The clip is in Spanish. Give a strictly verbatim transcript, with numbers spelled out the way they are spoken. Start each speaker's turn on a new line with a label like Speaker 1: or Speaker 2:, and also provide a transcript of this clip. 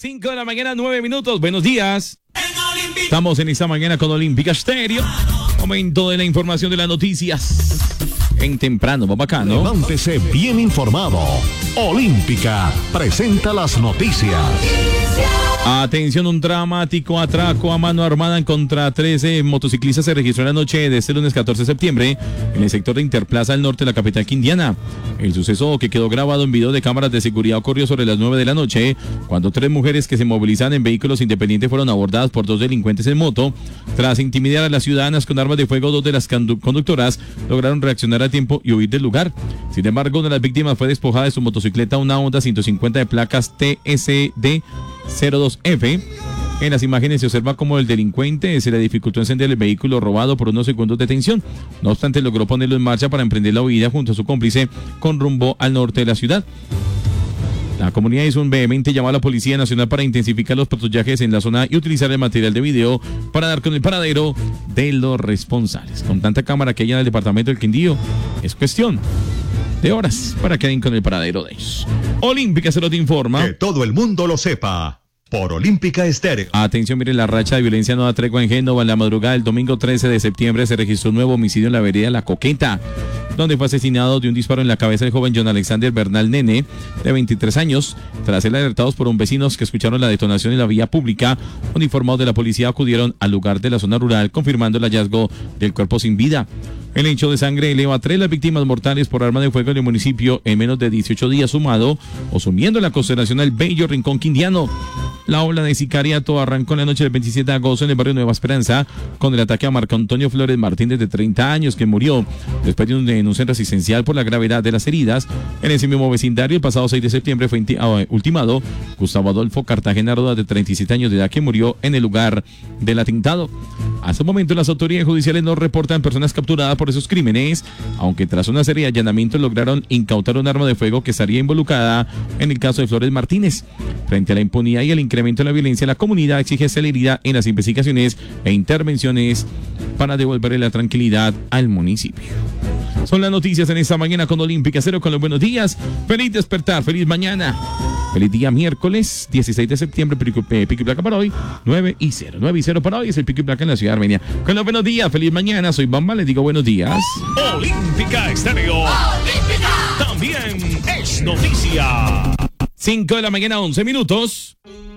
Speaker 1: cinco de la mañana, nueve minutos. Buenos días. Estamos en esta mañana con Olímpica Estéreo. Momento de la información de las noticias. En temprano, bacano.
Speaker 2: Levántese bien informado. Olímpica presenta las noticias.
Speaker 1: Atención, un dramático atraco a mano armada en contra trece motociclistas se registró la noche de este lunes catorce de septiembre en el sector de Interplaza del Norte de la capital quindiana. El suceso, que quedó grabado en video de cámaras de seguridad, ocurrió sobre las nueve de la noche, cuando tres mujeres que se movilizaban en vehículos independientes fueron abordadas por dos delincuentes en moto. Tras intimidar a las ciudadanas con armas de fuego, dos de las conductoras lograron reaccionar a tiempo y huir del lugar. Sin embargo, una de las víctimas fue despojada de su motocicleta, una Honda ciento cincuenta de placas T S D cero dos F. En las imágenes se observa cómo el delincuente se le dificultó encender el vehículo robado por unos segundos de tensión. No obstante, logró ponerlo en marcha para emprender la huida junto a su cómplice con rumbo al norte de la ciudad. La comunidad hizo un vehemente llamado a la Policía Nacional para intensificar los patrullajes en la zona y utilizar el material de video para dar con el paradero de los responsables. Con tanta cámara que hay en el departamento del Quindío, es cuestión de horas para que den con el paradero de ellos. Olímpica se lo te informa.
Speaker 2: Que todo el mundo lo sepa. Por Olímpica Estéreo.
Speaker 1: Atención, miren, la racha de violencia no da tregua en Génova. En la madrugada del domingo trece de septiembre se registró un nuevo homicidio en la vereda La Coqueta, donde fue asesinado de un disparo en la cabeza el joven John Alexander Bernal Nene, de veintitrés años. Tras ser alertados por un vecinos que escucharon la detonación en la vía pública, uniformados de la policía acudieron al lugar de la zona rural, confirmando el hallazgo del cuerpo sin vida. El hecho de sangre eleva a tres las víctimas mortales por arma de fuego en el municipio en menos de dieciocho días, sumado o sumiendo la consideración al bello rincón quindiano. La ola de sicariato arrancó en la noche del veintisiete de agosto en el barrio Nueva Esperanza con el ataque a Marco Antonio Flores Martínez, de treinta años, que murió después de un denuncio resistencial por la gravedad de las heridas. En ese mismo vecindario, el pasado seis de septiembre fue ultimado Gustavo Adolfo Cartagena Rodas, de treinta y siete años de edad, que murió en el lugar del atentado. Hasta el momento, las autoridades judiciales no reportan personas capturadas por esos crímenes, aunque tras una serie de allanamientos lograron incautar un arma de fuego que estaría involucrada en el caso de Flores Martínez. Frente a la impunidad y el incremento de la violencia, la comunidad exige celeridad en las investigaciones e intervenciones para devolverle la tranquilidad al municipio. Son las noticias en esta mañana con Olímpica Cero, con los buenos días. Feliz despertar, feliz mañana. Feliz día miércoles dieciséis de septiembre, pico, eh, pico y placa para hoy, nueve y cero. nueve y cero para hoy es el pico y placa en la ciudad de Armenia. Con los buenos días, feliz mañana. Soy Bamba, les digo buenos días.
Speaker 3: Olímpica Estéreo. Olímpica. También es noticia.
Speaker 1: cinco de la mañana, once minutos.